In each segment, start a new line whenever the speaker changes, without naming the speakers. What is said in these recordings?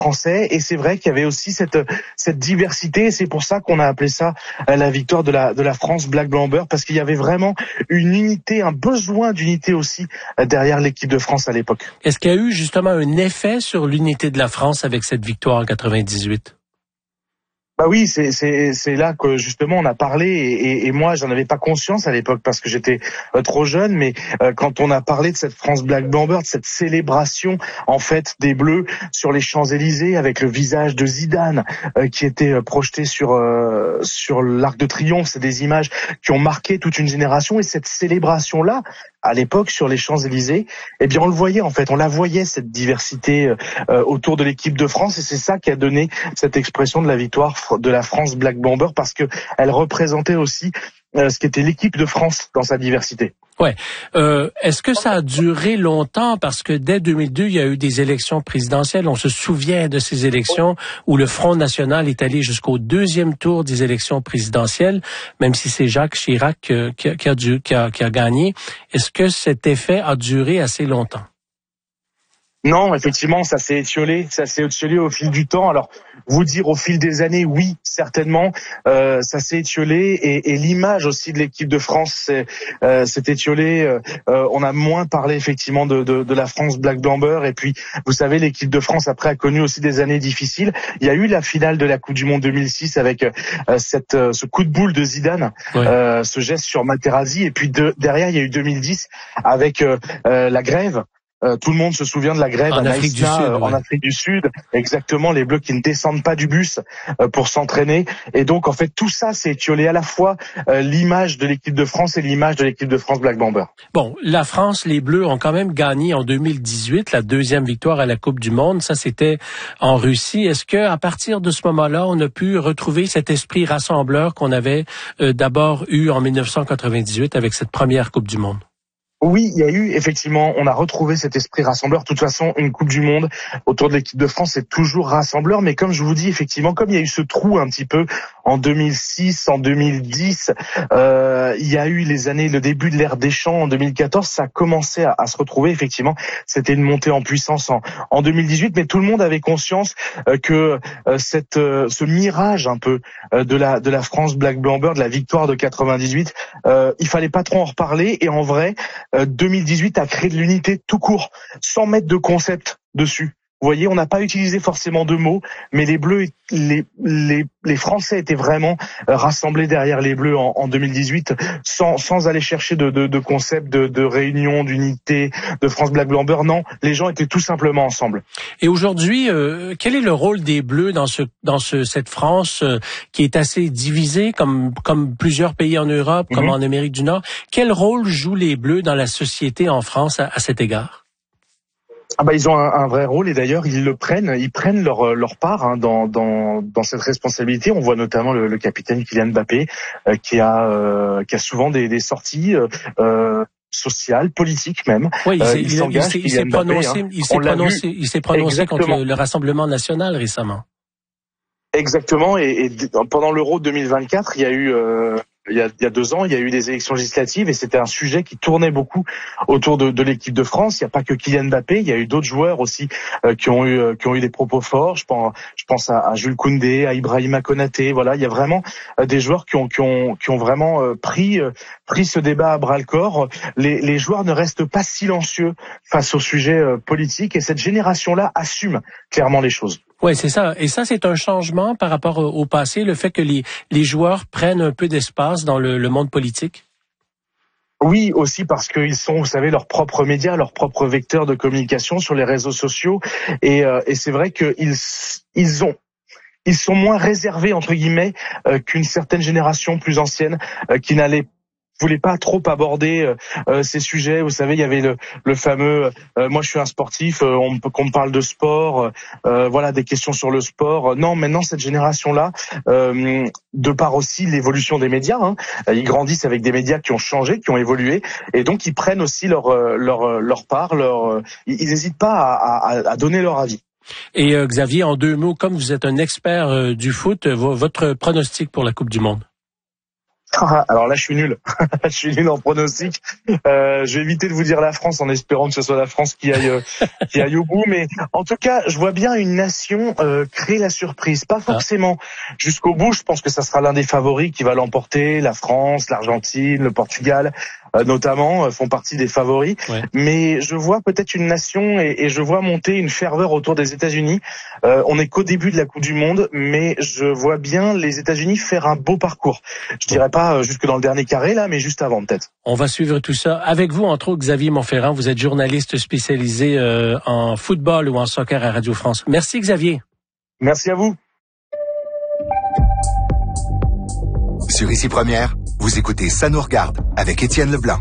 français, et c'est vrai qu'il y avait aussi cette diversité, et c'est pour ça qu'on a appelé ça la victoire de la France Black Blanc Beurre, parce qu'il y avait vraiment une unité, un besoin d'unité aussi derrière l'équipe de France à l'époque.
Est-ce qu'il y a eu justement un effet sur l'unité de la France avec cette victoire en 98?
Bah oui, c'est là que justement on a parlé, et moi j'en avais pas conscience à l'époque parce que j'étais trop jeune, mais quand on a parlé de cette France Black Blanc Beurre, de cette célébration en fait des Bleus sur les Champs-Élysées avec le visage de Zidane qui était projeté sur l'Arc de Triomphe, c'est des images qui ont marqué toute une génération, et cette célébration là à l'époque sur les Champs-Élysées, eh bien on le voyait en fait, on la voyait cette diversité autour de l'équipe de France, et c'est ça qui a donné cette expression de la victoire de la France Black Blanc Beurre, parce que elle représentait aussi ce qu'était l'équipe de France dans sa diversité.
Ouais. Est-ce que ça a duré longtemps? Parce que dès 2002, il y a eu des élections présidentielles. On se souvient de ces élections où le Front national est allé jusqu'au deuxième tour des élections présidentielles, même si c'est Jacques Chirac qui a gagné. Est-ce que cet effet a duré assez longtemps?
Non, effectivement, ça s'est étiolé au fil du temps. Alors, vous dire au fil des années, oui, certainement, ça s'est étiolé, et l'image aussi de l'équipe de France s'est étiolée. On a moins parlé effectivement de la France Black Blanc Beurre, et puis vous savez, l'équipe de France après a connu aussi des années difficiles. Il y a eu la finale de la Coupe du Monde 2006 avec ce coup de boule de Zidane, ouais. Ce geste sur Materazzi, et puis derrière il y a eu 2010 avec la grève. Tout le monde se souvient de la grève
en Afrique du Sud,
en Afrique du Sud. Exactement, les Bleus qui ne descendent pas du bus pour s'entraîner. Et donc, en fait, tout ça s'est étiolé, à la fois l'image de l'équipe de France et l'image de l'équipe de France Black Blanc Beurre.
Bon, la France, les Bleus ont quand même gagné en 2018 la deuxième victoire à la Coupe du Monde. Ça, c'était en Russie. Est-ce que à partir de ce moment-là, on a pu retrouver cet esprit rassembleur qu'on avait d'abord eu en 1998 avec cette première Coupe du Monde?
Oui, il y a eu, effectivement, on a retrouvé cet esprit rassembleur. De toute façon, une Coupe du Monde autour de l'équipe de France, c'est toujours rassembleur. Mais comme je vous dis, effectivement, comme il y a eu ce trou un petit peu en 2006, en 2010, il y a eu le début de l'ère Deschamps en 2014, ça a commencé à se retrouver. Effectivement, c'était une montée en puissance en 2018, mais tout le monde avait conscience que ce mirage un peu de la France Black Blanc Beurre, de la victoire de 98, il fallait pas trop en reparler. Et en vrai, 2018 a créé de l'unité tout court, sans mettre de concept dessus. Vous voyez, on n'a pas utilisé forcément de mots, mais les Bleus, les Français étaient vraiment rassemblés derrière les Bleus en 2018, sans aller chercher de concept, de réunion, d'unité, de France Black Blanc Beurre. Non, les gens étaient tout simplement ensemble.
Et aujourd'hui, quel est le rôle des Bleus dans cette France qui est assez divisée, comme plusieurs pays en Europe, comme en Amérique du Nord? Quel rôle jouent les Bleus dans la société en France à cet égard?
Ah bah ils ont un vrai rôle, et d'ailleurs ils prennent leur part dans cette responsabilité. On voit notamment le capitaine Kylian Mbappé qui a souvent des sorties sociales, politiques même.
Oui, il s'est prononcé contre le Rassemblement national récemment.
Exactement, et pendant l'Euro 2024, il y a eu il y a 2 ans, il y a eu des élections législatives, et c'était un sujet qui tournait beaucoup autour de l'équipe de France. Il n'y a pas que Kylian Mbappé, il y a eu d'autres joueurs aussi qui ont eu des propos forts. Je pense à Jules Koundé, à Ibrahima Konaté. Voilà, il y a vraiment des joueurs qui ont vraiment pris ce débat à bras le corps. Les joueurs ne restent pas silencieux face au sujet politique, et cette génération-là assume clairement les choses.
Ouais, c'est ça. Et ça, c'est un changement par rapport au passé, le fait que les joueurs prennent un peu d'espace dans le monde politique?
Oui, aussi parce qu'ils sont, vous savez, leurs propres médias, leurs propres vecteurs de communication sur les réseaux sociaux. Et c'est vrai qu'ils sont moins réservés, entre guillemets, qu'une certaine génération plus ancienne qui voulait pas trop aborder ces sujets. Vous savez, il y avait le fameux moi je suis un sportif, qu'on me parle de sport, voilà, des questions sur le sport. Non, maintenant cette génération-là, de par aussi l'évolution des médias, ils grandissent avec des médias qui ont changé, qui ont évolué, et donc ils prennent aussi leur part, ils n'hésitent pas à donner leur avis.
Et Xavier, en 2 mots, comme vous êtes un expert du foot, votre pronostic pour la Coupe du Monde?
Alors là, je suis nul. Je suis nul en pronostic. Je vais éviter de vous dire la France en espérant que ce soit la France qui aille au bout. Mais en tout cas, je vois bien une nation créer la surprise. Pas forcément jusqu'au bout. Je pense que ça sera l'un des favoris qui va l'emporter. La France, l'Argentine, le Portugal, notamment, font partie des favoris. Ouais. Mais je vois peut-être une nation et je vois monter une ferveur autour des États-Unis. On n'est qu'au début de la Coupe du Monde, mais je vois bien les États-Unis faire un beau parcours. Je dirais pas jusque dans le dernier carré là, mais juste avant peut-être.
On va suivre tout ça avec vous, entre autres Xavier Monferrand. Vous êtes journaliste spécialisé en football ou en soccer à Radio France. Merci Xavier.
Merci à vous.
Sur Ici Première, vous écoutez Ça nous regarde avec Étienne Leblanc.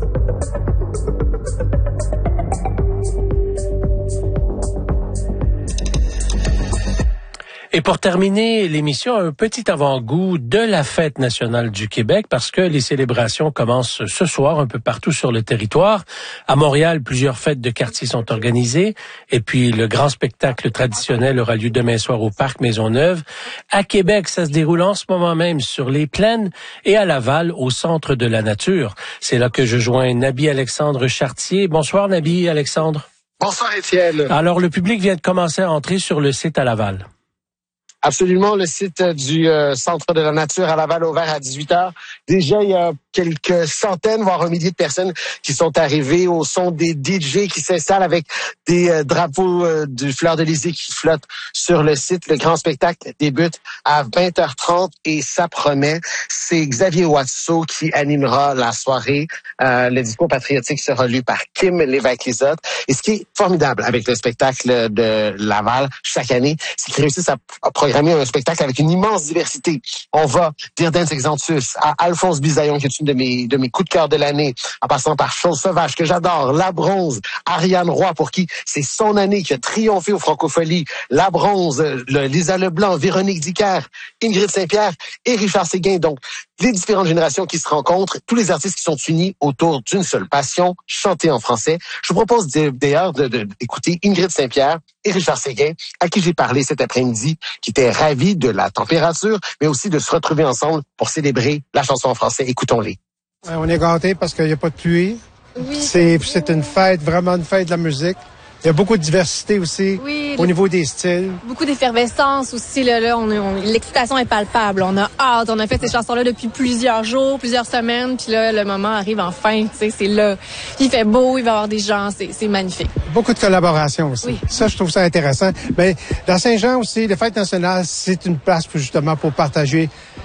Et pour terminer l'émission, un petit avant-goût de la Fête nationale du Québec, parce que les célébrations commencent ce soir un peu partout sur le territoire. À Montréal, plusieurs fêtes de quartier sont organisées. Et puis, le grand spectacle traditionnel aura lieu demain soir au Parc Maisonneuve. À Québec, ça se déroule en ce moment même sur les plaines et à Laval, au Centre de la Nature. C'est là que je joins Naby-Alexandre Chartier. Bonsoir, Naby-Alexandre.
Bonsoir, Étienne.
Alors, le public vient de commencer à entrer sur le site à Laval.
Absolument, le site du Centre de la Nature à Laval ouvert à 18h. Déjà, il y a quelques centaines, voire un millier de personnes qui sont arrivées au son des DJ qui s'installent avec des drapeaux du fleur-de-lys qui flottent sur le site. Le grand spectacle débute à 20h30 et ça promet. C'est Xavier Watteau qui animera la soirée. Le discours patriotique sera lu par Kim Lévesque-Lisotte. Et ce qui est formidable avec le spectacle de Laval chaque année, c'est qu'ils réussissent à programmer un spectacle avec une immense diversité. On va d'Irden Exantus à Alphonse Bisaillon, qui est une de mes coups de cœur de l'année, en passant par Chose Sauvage, que j'adore, La Bronze, Ariane Roy, pour qui c'est son année, qui a triomphé aux Francopholies, La Bronze, Lisa Leblanc, Véronique Dicker, Ingrid Saint-Pierre et Richard Séguin. Donc, les différentes générations qui se rencontrent, tous les artistes qui sont unis autour d'une seule passion, chanter en français. Je vous propose d'ailleurs d'écouter Ingrid Saint-Pierre et Richard Séguin, à qui j'ai parlé cet après-midi, qui étaient ravis de la température, mais aussi de se retrouver ensemble pour célébrer la chanson en français. Écoutons-les.
On est gâtés parce qu'il n'y a pas de pluie.
Oui.
C'est une fête, vraiment une fête de la musique. Il y a beaucoup de diversité aussi, oui, au niveau des styles.
Beaucoup d'effervescence aussi. Là, l'excitation est palpable. On a hâte. On a fait ces chansons-là depuis plusieurs jours, plusieurs semaines. Puis là, le moment arrive enfin. C'est là. Il fait beau, il va y avoir des gens. C'est magnifique.
Beaucoup de collaborations aussi.
Oui.
Ça, je trouve ça intéressant. Mais la Saint-Jean aussi, les fêtes nationales, c'est une place justement pour partager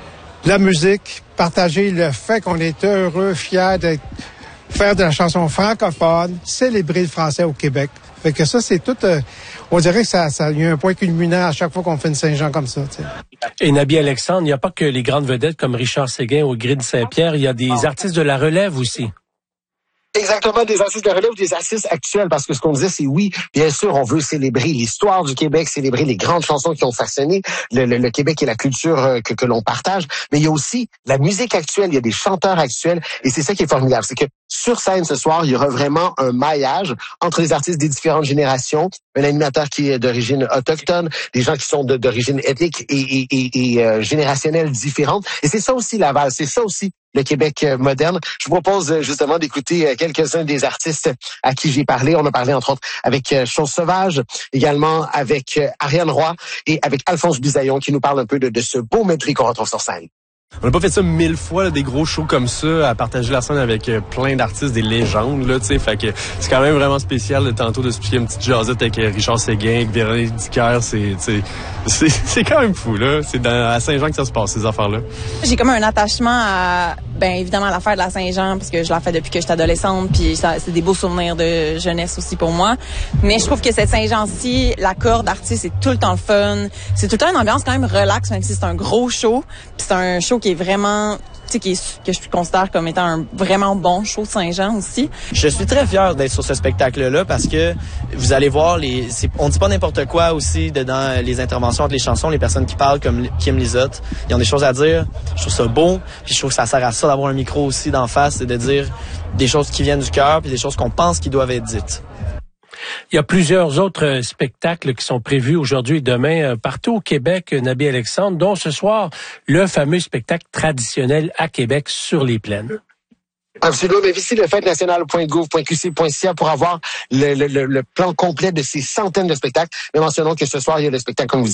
la musique, partager le fait qu'on est heureux, fiers de faire de la chanson francophone, célébrer le français au Québec. Fait que ça, c'est tout... on dirait que ça il y a un point culminant à chaque fois qu'on fait une Saint-Jean comme ça. T'sais.
Et Naby-Alexandre, il n'y a pas que les grandes vedettes comme Richard Séguin ou Ingrid Saint-Pierre, il y a des artistes de la relève aussi.
Exactement, des artistes de relève, des artistes actuels, parce que ce qu'on disait, c'est oui, bien sûr, on veut célébrer l'histoire du Québec, célébrer les grandes chansons qui ont façonné le Québec et la culture que l'on partage, mais il y a aussi la musique actuelle, il y a des chanteurs actuels, et c'est ça qui est formidable, c'est que sur scène ce soir, il y aura vraiment un maillage entre les artistes des différentes générations, un animateur qui est d'origine autochtone, des gens qui sont d'origine ethnique et générationnelle différente, et c'est ça aussi Laval, c'est ça aussi le Québec moderne. Je vous propose justement d'écouter quelques-uns des artistes à qui j'ai parlé. On a parlé entre autres avec Chose Sauvage, également avec Ariane Roy et avec Alphonse Bisaillon qui nous parle un peu de ce beau medley qu'on retrouve sur scène.
On n'a pas fait ça 1000 fois, là, des gros shows comme ça, à partager la scène avec plein d'artistes, des légendes, là, tu sais. Fait que c'est quand même vraiment spécial, là, tantôt, de se piquer une petite jasette avec Richard Séguin, avec Véronique Dicker, c'est quand même fou, là. C'est à Saint-Jean que ça se passe, ces affaires-là.
J'ai comme un attachement à, évidemment, l'affaire de la Saint-Jean, parce que je la fais depuis que j'étais adolescente, puis c'est des beaux souvenirs de jeunesse aussi pour moi. Mais je trouve que cette Saint-Jean-ci, l'accord d'artistes, c'est tout le temps le fun. C'est tout le temps une ambiance quand même relax, même si c'est un gros show. Puis c'est un show qui est vraiment, tu sais, que je considère comme étant un vraiment bon show de Saint-Jean aussi.
Je suis très fier d'être sur ce spectacle-là parce que vous allez voir, on dit pas n'importe quoi aussi dans les interventions entre les chansons, les personnes qui parlent comme Kim Lisotte, ils ont des choses à dire. Je trouve ça beau, puis je trouve que ça sert à ça d'avoir un micro aussi d'en face et de dire des choses qui viennent du cœur puis des choses qu'on pense qui doivent être dites.
Il y a plusieurs autres spectacles qui sont prévus aujourd'hui et demain partout au Québec, Nabi Alexandre, dont ce soir, le fameux spectacle traditionnel à Québec sur les plaines.
Absolument, mais visitez le fêtenationale.gouv.qc.ca pour avoir le plan complet de ces centaines de spectacles. Mais mentionnons que ce soir, il y a le spectacle, comme vous